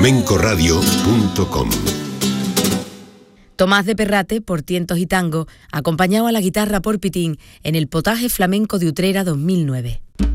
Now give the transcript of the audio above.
flamencoradio.com. Tomás de Perrate, por Tientos y Tango, acompañado a la guitarra por Pitín en el Potaje Flamenco de Utrera 2009.